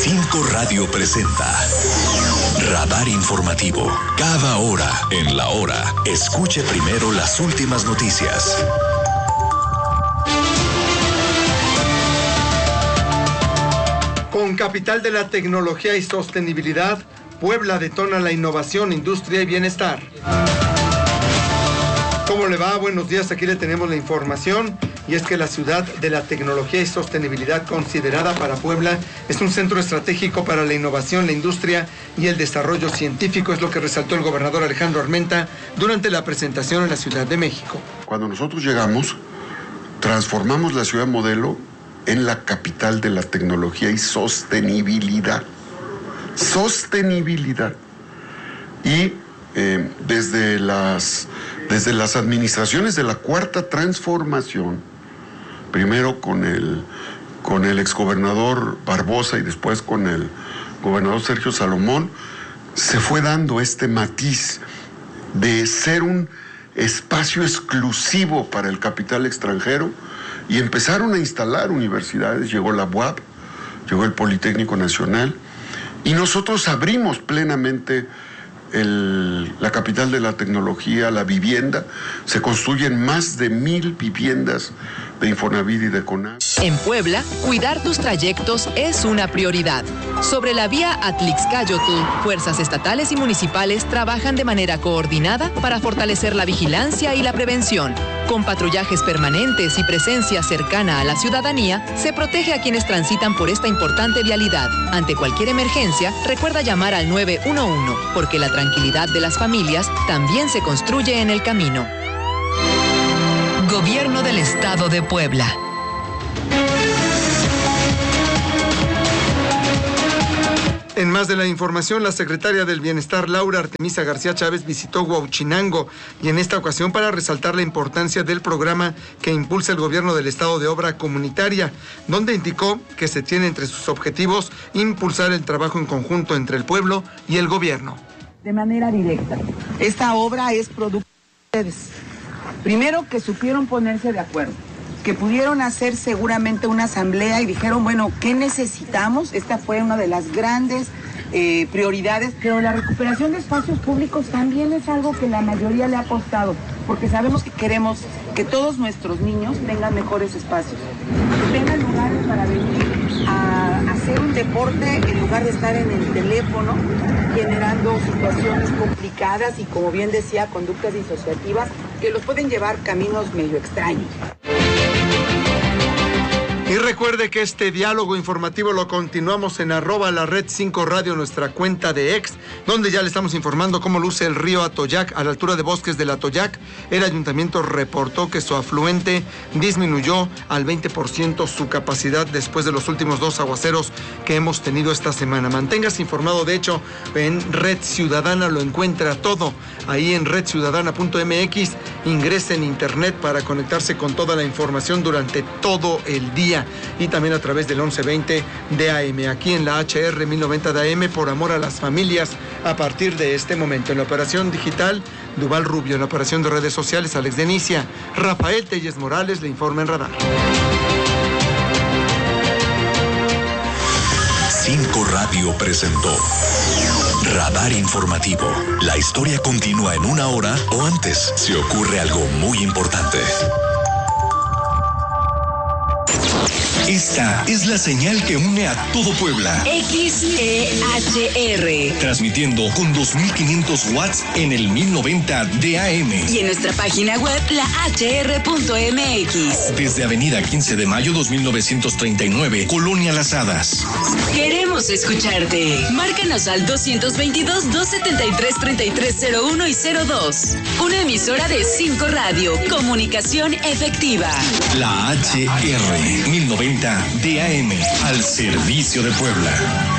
5 Radio presenta Radar Informativo. Cada hora, en la hora, escuche primero las últimas noticias. Con capital de la tecnología y sostenibilidad, Puebla detona la innovación, industria y bienestar. ¿Cómo le va? Buenos días, aquí le tenemos la información. Y es que la ciudad de la tecnología y sostenibilidad, considerada para Puebla, es un centro estratégico para la innovación, la industria y el desarrollo científico, es lo que resaltó el gobernador Alejandro Armenta durante la presentación en la Ciudad de México. Cuando nosotros llegamos, transformamos la ciudad modelo en la capital de la tecnología y sostenibilidad. Sostenibilidad. Y desde las administraciones de la Cuarta Transformación, primero con el exgobernador Barbosa y después con el gobernador Sergio Salomón, se fue dando este matiz de ser un espacio exclusivo para el capital extranjero y empezaron a instalar universidades. Llegó la UAP, llegó el Politécnico Nacional y nosotros abrimos plenamente la capital de la tecnología, la vivienda. Se construyen más de 1,000 viviendas de Infonavit y de CONAC. En Puebla, cuidar tus trayectos es una prioridad. Sobre la vía Atlixcáyotl, fuerzas estatales y municipales trabajan de manera coordinada para fortalecer la vigilancia y la prevención. Con patrullajes permanentes y presencia cercana a la ciudadanía, se protege a quienes transitan por esta importante vialidad. Ante cualquier emergencia, recuerda llamar al 911, porque la tranquilidad de las familias también se construye en el camino. Gobierno del Estado de Puebla. En más de la información, la secretaria del Bienestar, Laura Artemisa García Chávez, visitó Huauchinango y en esta ocasión para resaltar la importancia del programa que impulsa el gobierno del Estado de Obra Comunitaria, donde indicó que se tiene entre sus objetivos impulsar el trabajo en conjunto entre el pueblo y el gobierno. De manera directa, esta obra es producto de ustedes. Primero, que supieron ponerse de acuerdo, que pudieron hacer seguramente una asamblea y dijeron, bueno, ¿qué necesitamos? Esta fue una de las grandes prioridades, pero la recuperación de espacios públicos también es algo que la mayoría le ha apostado, porque sabemos que queremos que todos nuestros niños tengan mejores espacios, que tengan lugares para venir a hacer un deporte en lugar de estar en el teléfono, generando situaciones complicadas y, como bien decía, conductas disociativas que los pueden llevar caminos medio extraños. Y recuerde que este diálogo informativo lo continuamos en @lared5radio, nuestra cuenta de X, donde ya le estamos informando cómo luce el río Atoyac a la altura de Bosques del Atoyac. El ayuntamiento reportó que su afluente disminuyó al 20% su capacidad después de los últimos 2 aguaceros que hemos tenido esta semana. Manténgase informado, de hecho, en Red Ciudadana lo encuentra todo. Ahí en redciudadana.mx, ingrese en internet para conectarse con toda la información durante todo el día. Y también a través del 1120 de AM, aquí en la HR 1090 de AM, por amor a las familias, a partir de este momento. En la operación digital, Duval Rubio. En la operación de redes sociales, Alex Denicia. Rafael Telles Morales le informa en Radar. 5 Radio presentó Radar Informativo. La historia continúa en 1 hora o antes, si ocurre algo muy importante. Esta es la señal que une a todo Puebla. XEHR. Transmitiendo con 2,500 watts en el 1090 de AM. Y en nuestra página web, lahr.mx. Desde Avenida 15 de Mayo 2939, Colonia Las Hadas. Queremos escucharte. Márcanos al 222-273-3301 y 02. Una emisora de 5 Radio. Comunicación efectiva. La HR 1090 de AM, al servicio de Puebla.